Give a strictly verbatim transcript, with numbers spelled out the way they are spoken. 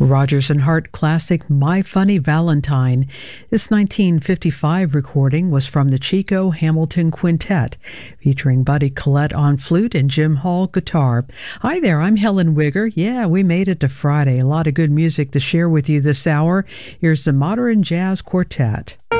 Rodgers and Hart classic My Funny Valentine. This nineteen fifty-five recording was from the Chico Hamilton Quintet, featuring Buddy Collette on flute and Jim Hall guitar. Hi there, I'm Helen Wigger. Yeah, we made it to Friday. A lot of good music to share with you this hour. Here's the Modern Jazz Quartet.